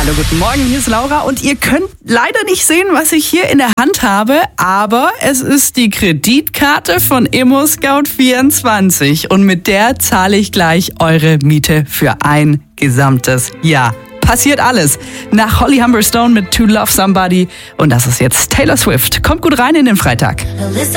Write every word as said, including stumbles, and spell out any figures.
Hallo, guten Morgen, hier ist Laura und ihr könnt leider nicht sehen, was ich hier in der Hand habe, aber es ist die Kreditkarte von ImmoScout vierundzwanzig und mit der zahle ich gleich eure Miete für ein gesamtes Jahr. Passiert alles. Nach Holly Humberstone mit To Love Somebody und das ist jetzt Taylor Swift. Kommt gut rein in den Freitag.